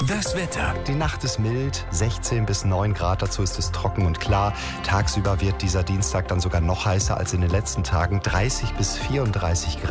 Das Wetter. Die Nacht ist mild, 16 bis 9 Grad, dazu ist es trocken und klar. Tagsüber wird dieser Dienstag dann sogar noch heißer als in den letzten Tagen, 30 bis 34 Grad.